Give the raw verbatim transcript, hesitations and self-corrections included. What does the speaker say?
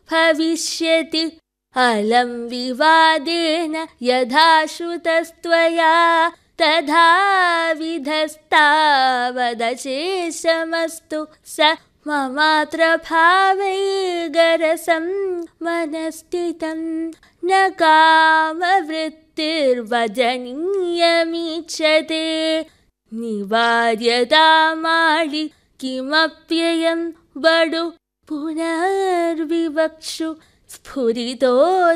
भविष्यति अलं विवादेन यथा श्रुतस्त्वया तथा विधस्तावदशेषमस्तु स ममात्र भावैर्गरसं मनस्थितं न कामवृत्तिर्वजनीयमीक्षते निवार्यतामाळि किमप्ययं बडु पुनर्विवक्षु स्फुरितो